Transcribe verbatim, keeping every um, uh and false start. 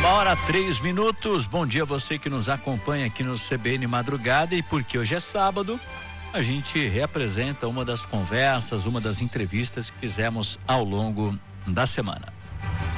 Uma hora, três minutos. Bom dia a você que nos acompanha aqui no C B N Madrugada, e porque hoje é sábado, a gente reapresenta uma das conversas, uma das entrevistas que fizemos ao longo da semana.